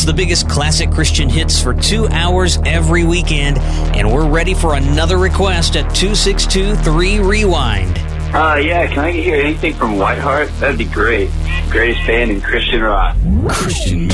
It's the biggest classic Christian hits for 2 hours every weekend, and we're ready for another request at 262-3-REWIND. Yeah, can I hear anything from Whiteheart? That'd be great. Greatest band in Christian rock. Christian